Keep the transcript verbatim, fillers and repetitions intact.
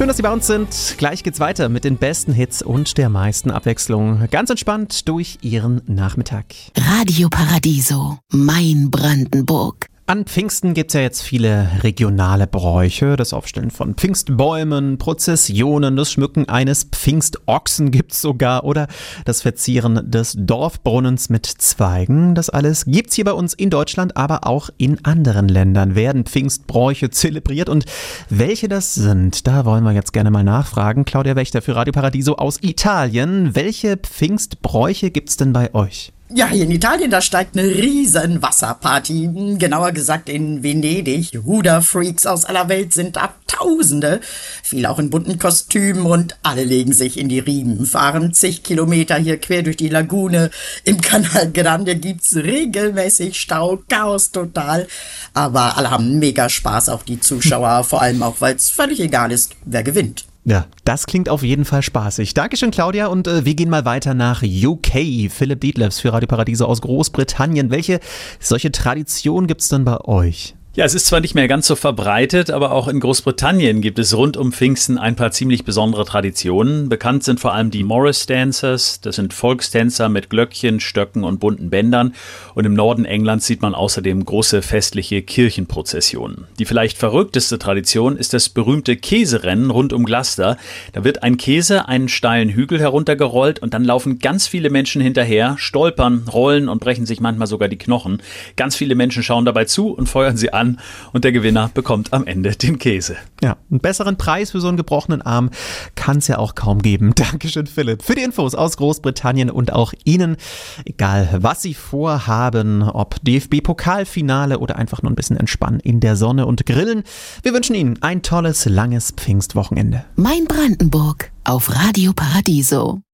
Schön, dass Sie bei uns sind. Gleich geht's weiter mit den besten Hits und der meisten Abwechslung. Ganz entspannt durch Ihren Nachmittag. Radio Paradiso, mein Brandenburg. An Pfingsten gibt es ja jetzt viele regionale Bräuche. Das Aufstellen von Pfingstbäumen, Prozessionen, das Schmücken eines Pfingstochsen gibt es sogar oder das Verzieren des Dorfbrunnens mit Zweigen. Das alles gibt's hier bei uns in Deutschland, aber auch in anderen Ländern werden Pfingstbräuche zelebriert. Und welche das sind, da wollen wir jetzt gerne mal nachfragen. Claudia Wächter für Radio Paradiso aus Italien. Welche Pfingstbräuche gibt's denn bei euch? Ja, hier in Italien, da steigt eine riesen Wasserparty, genauer gesagt in Venedig. Ruderfreaks aus aller Welt sind da Tausende, viele auch in bunten Kostümen und alle legen sich in die Riemen, fahren zig Kilometer hier quer durch die Lagune. Im Canal Grande gibt's regelmäßig Stau, Chaos total, aber alle haben mega Spaß, auch die Zuschauer, vor allem auch, weil es völlig egal ist, wer gewinnt. Ja, das klingt auf jeden Fall spaßig. Dankeschön, Claudia. Und äh, wir gehen mal weiter nach U K. Philipp Dietlefs für Radio Paradiso aus Großbritannien. Welche solche Tradition gibt's denn bei euch? Ja, es ist zwar nicht mehr ganz so verbreitet, aber auch in Großbritannien gibt es rund um Pfingsten ein paar ziemlich besondere Traditionen. Bekannt sind vor allem die Morris Dancers. Das sind Volkstänzer mit Glöckchen, Stöcken und bunten Bändern. Und im Norden Englands sieht man außerdem große festliche Kirchenprozessionen. Die vielleicht verrückteste Tradition ist das berühmte Käserennen rund um Gloucester. Da wird ein Käse einen steilen Hügel heruntergerollt und dann laufen ganz viele Menschen hinterher, stolpern, rollen und brechen sich manchmal sogar die Knochen. Ganz viele Menschen schauen dabei zu und feuern sie an. Und der Gewinner bekommt am Ende den Käse. Ja, einen besseren Preis für so einen gebrochenen Arm kann es ja auch kaum geben. Dankeschön, Philipp, für die Infos aus Großbritannien und auch Ihnen. Egal, was Sie vorhaben, ob D F B-Pokalfinale oder einfach nur ein bisschen entspannen in der Sonne und grillen. Wir wünschen Ihnen ein tolles, langes Pfingstwochenende. Mein Brandenburg auf Radio Paradiso.